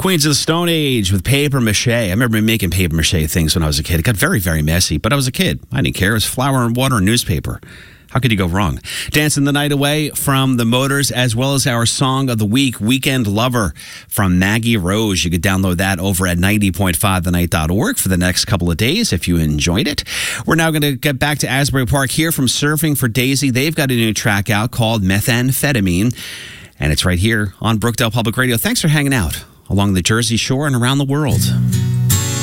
Queens of the Stone Age with paper mache. I remember making paper mache things when I was a kid. It got very, very messy, but I was a kid. I didn't care. It was flour and water and newspaper. How could you go wrong? Dancing the Night Away from The Motors, as well as our song of the week, Weekend Lover from Maggie Rose. You could download that over at 90.5thenight.org for the next couple of days if you enjoyed it. We're now going to get back to Asbury Park here from Surfing for Daisy. They've got a new track out called Methamphetamine, and it's right here on Brookdale Public Radio. Thanks for hanging out along the Jersey Shore and around the world.